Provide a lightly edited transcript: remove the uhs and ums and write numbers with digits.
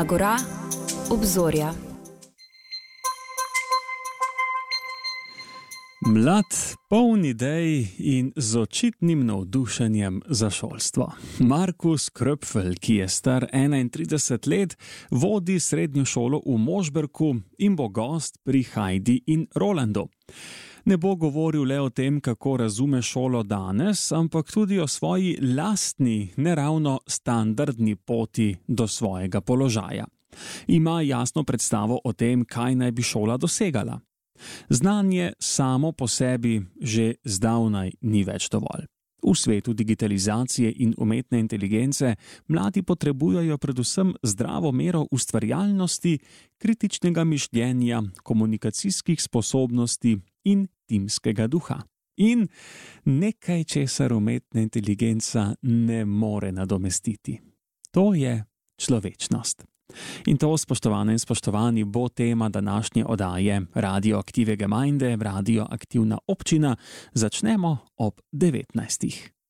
Agora, obzorja. Mlad, poln idej in z očitnim navdušenjem za šolstvo. Markus Kröpfl, ki je star 31 let, vodi srednjo šolo v Možberku in bo gost pri Heidi in Rolandu. Ne bo govoril le o tem, kako razume šolo danes, ampak tudi o svoji lastni, neravno standardni poti do svojega položaja. Ima jasno predstavo o tem, kaj naj bi šola dosegala. Znanje samo po sebi že zdavnaj ni več dovolj. V svetu digitalizacije in umetne inteligence mladi potrebujejo predvsem zdravo mero ustvarjalnosti, kritičnega mišljenja, komunikacijskih sposobnosti in timskega duha. In nekaj, česar umetna inteligenca ne more nadomestiti. To je človečnost. In to, spoštovane in spoštovani, bo tema današnje oddaje Radioaktive Gemeinde, radioaktivna občina. Začnemo ob 19.